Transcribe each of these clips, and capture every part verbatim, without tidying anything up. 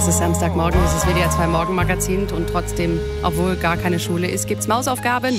Es ist Samstagmorgen, es ist W D R zwei Morgenmagazin und trotzdem, obwohl gar keine Schule ist, gibt's Mausaufgaben.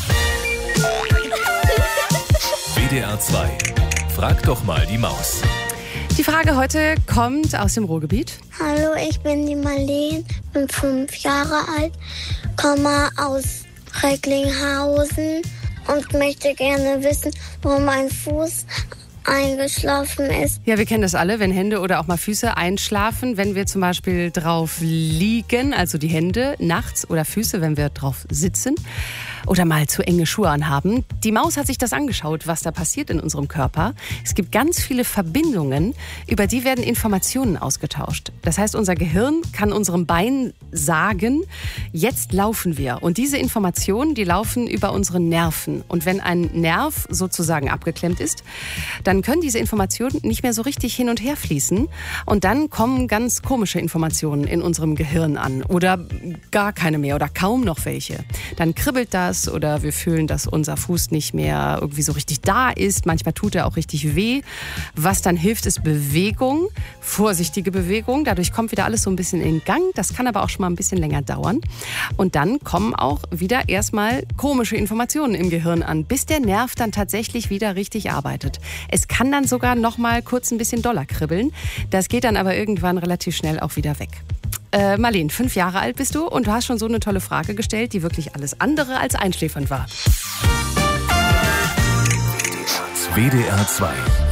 W D R zwei. Frag doch mal die Maus. Die Frage heute kommt aus dem Ruhrgebiet. Hallo, ich bin die Marleen, bin fünf Jahre alt, komme aus Recklinghausen und möchte gerne wissen, warum mein Fuß eingeschlafen ist. Ja, wir kennen das alle, wenn Hände oder auch mal Füße einschlafen, wenn wir zum Beispiel drauf liegen, also die Hände nachts, oder Füße, wenn wir drauf sitzen oder mal zu enge Schuhe anhaben. Die Maus hat sich das angeschaut, was da passiert in unserem Körper. Es gibt ganz viele Verbindungen, über die werden Informationen ausgetauscht. Das heißt, unser Gehirn kann unserem Bein sagen, jetzt laufen wir. Und diese Informationen, die laufen über unsere Nerven. Und wenn ein Nerv sozusagen abgeklemmt ist, dann können diese Informationen nicht mehr so richtig hin und her fließen. Und dann kommen ganz komische Informationen in unserem Gehirn an. Oder gar keine mehr oder kaum noch welche. Dann kribbelt das oder wir fühlen, dass unser Fuß nicht mehr irgendwie so richtig da ist. Manchmal tut er auch richtig weh. Was dann hilft, ist Bewegung, vorsichtige Bewegung. Dadurch kommt wieder alles so ein bisschen in Gang. Das kann aber auch schon mal ein bisschen länger dauern. Und dann kommen auch wieder erstmal komische Informationen im Gehirn an, bis der Nerv dann tatsächlich wieder richtig arbeitet. Es kann dann sogar noch mal kurz ein bisschen doller kribbeln. Das geht dann aber irgendwann relativ schnell auch wieder weg. Äh, Marleen, fünf Jahre alt bist du und du hast schon so eine tolle Frage gestellt, die wirklich alles andere als einschläfernd war. W D R zwei